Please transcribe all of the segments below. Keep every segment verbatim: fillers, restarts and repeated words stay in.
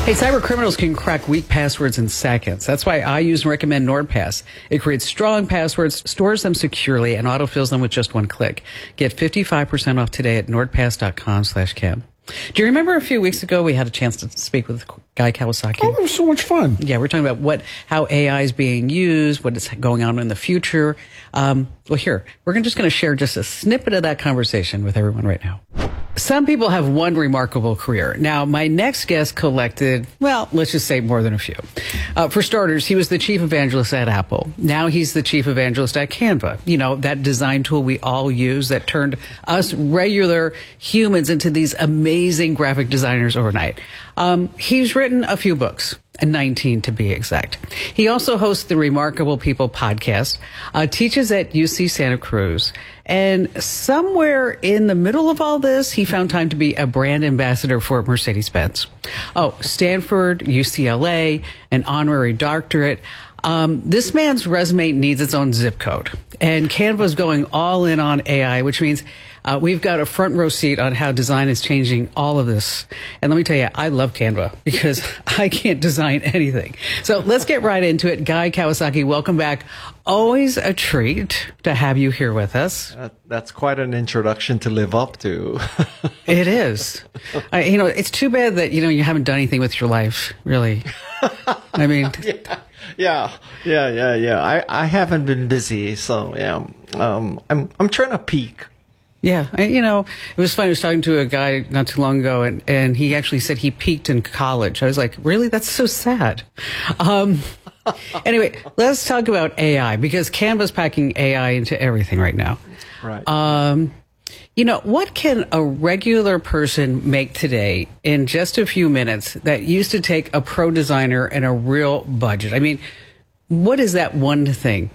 Hey, cyber criminals can crack weak passwords in seconds. That's why I use and recommend NordPass. It creates strong passwords, stores them securely, and autofills them with just one click. Get fifty-five percent off today at nordpass.com slash Kim. Do you remember a few weeks ago we had a chance to speak with Guy Kawasaki? Oh, it was so much fun. Yeah, we're talking about what how A I is being used, what is going on in the future. Um, well, here, we're just going to share just a snippet of that conversation with everyone right now. Some people have one remarkable career. Now, my next guest collected, well, let's just say more than a few. Uh, for starters, he was the chief evangelist at Apple. Now he's the chief evangelist at Canva. You know, that design tool we all use that turned us regular humans into these amazing graphic designers overnight. Um, he's written a few books. nineteen to be exact. He also hosts the Remarkable People podcast, uh, teaches at U C Santa Cruz, and somewhere in the middle of all this, he found time to be a brand ambassador for Mercedes-Benz. Oh, Stanford, U C L A, an honorary doctorate. Um, this man's resume needs its own zip code. And Canva's going all in on A I, which means uh, we've got a front row seat on how design is changing all of this. And let me tell you, I love Canva because I can't design anything. So let's get right into it. Guy Kawasaki, welcome back. Always a treat to have you here with us. Uh, that's quite an introduction to live up to. It is. I, you know, it's too bad that, you know, you haven't done anything with your life, really. I mean... yeah. Yeah, yeah, yeah, yeah. I, I haven't been busy, so yeah. Um, I'm I'm trying to peak. Yeah, I, you know, it was funny. I was talking to a guy not too long ago, and, and he actually said he peaked in college. I was like, really? That's so sad. Um, anyway, let's talk about A I, because Canva's packing A I into everything right now. Right. Um, you know, what can a regular person make today in just a few minutes that used to take a pro designer and a real budget? I mean, what is that one thing?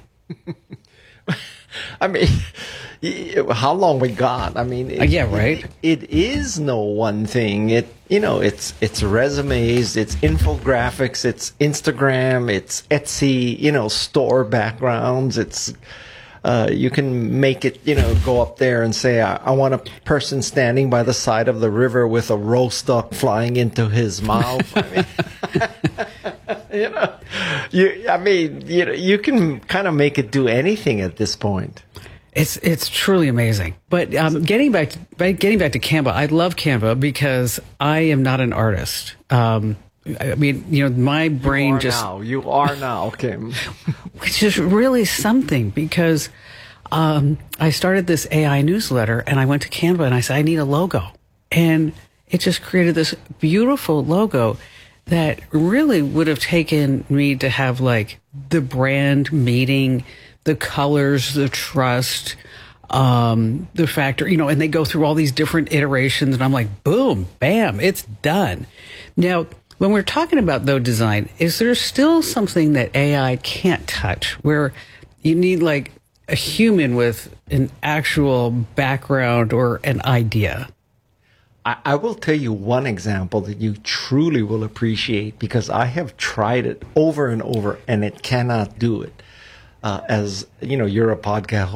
I mean, how long we got? I mean, it, uh, yeah, right. It, it is no one thing. It, you know, it's it's resumes, it's infographics, it's Instagram, it's Etsy, you know, store backgrounds, it's. Uh, you can make it, you know, go up there and say, I, I want a person standing by the side of the river with a roast duck flying into his mouth. I mean, you know, you, I mean, you know, you can kind of make it do anything at this point. It's it's truly amazing. But um, getting back to, getting back to Canva, I love Canva because I am not an artist. Um, I mean, you know, my brain you are just... now. You are now, Kim. Which is really something, because um, I started this A I newsletter, and I went to Canva, and I said, I need a logo. And it just created this beautiful logo that really would have taken me to have, like, the brand meeting, the colors, the trust, um, the factor, you know, and they go through all these different iterations, and I'm like, boom, bam, it's done. Now... When we're talking about, though, design, is there still something that A I can't touch, where you need, like, a human with an actual background or an idea? I, I will tell you one example that you truly will appreciate, because I have tried it over and over, and it cannot do it. Uh, as, you know, you're a podcast